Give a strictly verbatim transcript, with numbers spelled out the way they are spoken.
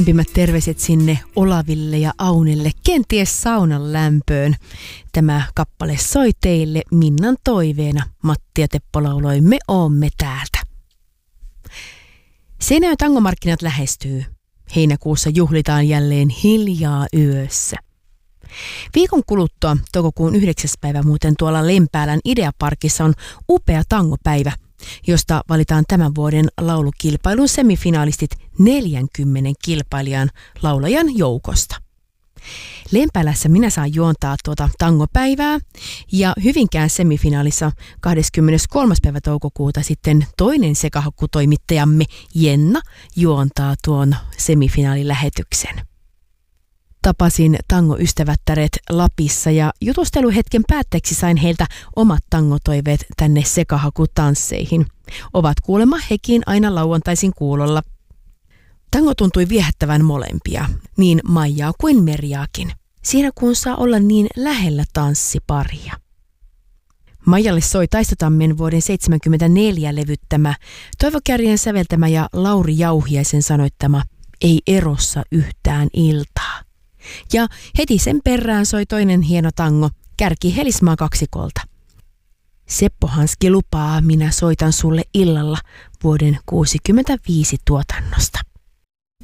Lämpimät terveiset sinne Olaville ja Aunille, kenties saunan lämpöön. Tämä kappale soi teille Minnan toiveena. Matti ja Teppo lauloi Me oomme täältä. Seinäjoen tangomarkkinat lähestyy. Heinäkuussa juhlitaan jälleen hiljaa yössä. Viikon kuluttua toukokuun yhdeksäs päivä muuten tuolla Lempäälän Ideaparkissa on upea tangopäivä, josta valitaan tämän vuoden laulukilpailun semifinaalistit neljänkymmenen kilpailijan laulajan joukosta. Lempäälässä minä saan juontaa tuota tangopäivää ja Hyvinkään semifinaalissa kahdeskymmeneskolmas päivä toukokuuta sitten toinen sekahakkutoimittajamme Jenna juontaa tuon semifinaalilähetyksen. Tapasin tangoystävättäret Lapissa ja jutusteluhetken päätteeksi sain heiltä omat tangotoiveet tänne sekahakutansseihin. Ovat kuulemma hekin aina lauantaisin kuulolla. Tango tuntui viehättävän molempia, niin Maijaa kuin Merjaakin, siinä kun saa olla niin lähellä tanssiparia. Maijalle soi Taistotammen vuoden seitsemänkymmentäneljä levyttämä, Toivo Kärjen säveltämä ja Lauri Jauhiaisen sanoittama Ei erossa yhtään iltaa. Ja heti sen perään soi toinen hieno tango, Kärki Helismaa kaksikolta. Seppo Hanski lupaa Minä soitan sulle illalla vuoden kuusikymmentäviisi tuotannosta.